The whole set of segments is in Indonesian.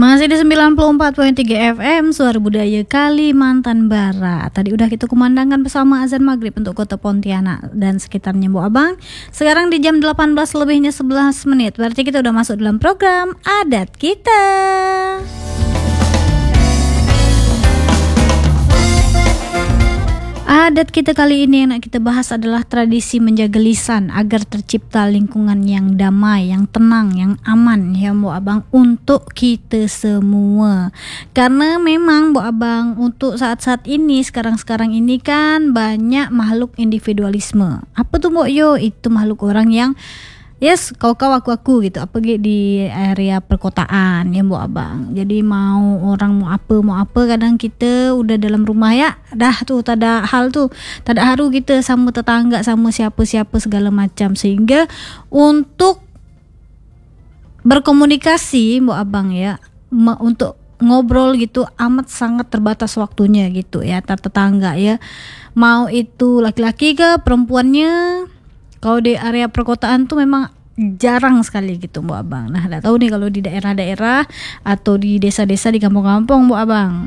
Masih di 94.3 FM Suara Budaya Kalimantan Barat. Tadi udah kita kumandangkan bersama azan maghrib untuk kota Pontianak dan sekitarnya, Bu Abang. Sekarang di jam 18 lebihnya 11 menit. Berarti kita udah masuk dalam program Adat Kita. Adat kita kali ini yang kita bahas adalah tradisi menjaga lisan agar tercipta lingkungan yang damai, yang tenang, yang aman ya Bu Abang untuk kita semua. Karena memang Bu Abang untuk saat-saat ini, sekarang-sekarang ini kan banyak makhluk individualisme. Apa tuh Bu Yo? Itu makhluk orang yang yes, kau aku gitu. Apalagi di area perkotaan ya Bu Abang. Jadi mau orang mau apa kadang kita udah dalam rumah ya, dah tuh tak ada hal tuh, tak ada haru kita sama tetangga sama siapa-siapa segala macam, sehingga untuk berkomunikasi Bu Abang ya, untuk ngobrol gitu amat sangat terbatas waktunya gitu ya, tetangga ya. Mau itu laki-laki ke perempuannya. Kalau di area perkotaan tuh memang jarang sekali gitu Bu Abang. Nah, enggak tahu nih kalau di daerah-daerah atau di desa-desa, di kampung-kampung Bu Abang.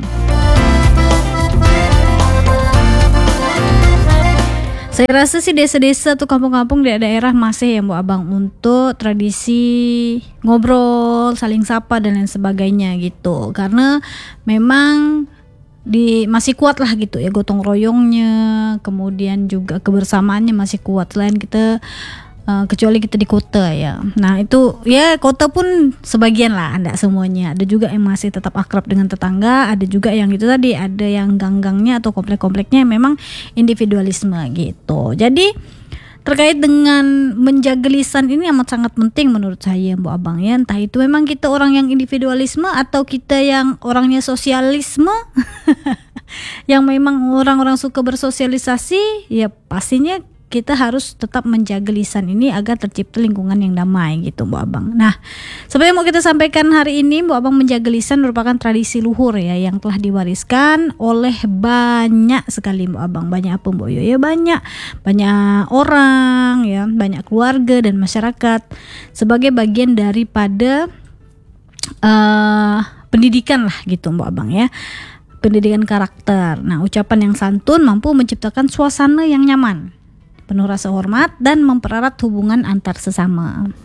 Saya rasa sih desa-desa tuh kampung-kampung di daerah masih ya Bu Abang untuk tradisi ngobrol, saling sapa dan lain sebagainya gitu. Karena memang masih kuat lah gitu ya gotong royongnya, kemudian juga kebersamaannya masih kuat selain kita kecuali kita di kota ya. Nah itu ya kota pun sebagian lah, enggak semuanya. Ada juga yang masih tetap akrab dengan tetangga, ada juga yang itu tadi, ada yang gang-gangnya atau komplek-kompleknya memang individualisme gitu. Jadi terkait dengan menjaga lisan ini amat sangat penting menurut saya Bu Abang ya. Entah itu memang kita orang yang individualisme atau kita yang orangnya sosialisme yang memang orang-orang suka bersosialisasi, ya pastinya kita harus tetap menjaga lisan ini agar tercipta lingkungan yang damai gitu Bu Abang. Nah, seperti yang mau kita sampaikan hari ini Bu Abang, menjaga lisan merupakan tradisi luhur ya yang telah diwariskan oleh banyak sekali Bu Abang. Banyak apa Bu Yo? Ya banyak orang ya, banyak keluarga dan masyarakat sebagai bagian daripada pendidikan lah gitu Bu Abang ya. Pendidikan karakter. Nah, ucapan yang santun mampu menciptakan suasana yang nyaman, penuh rasa hormat dan mempererat hubungan antar sesama.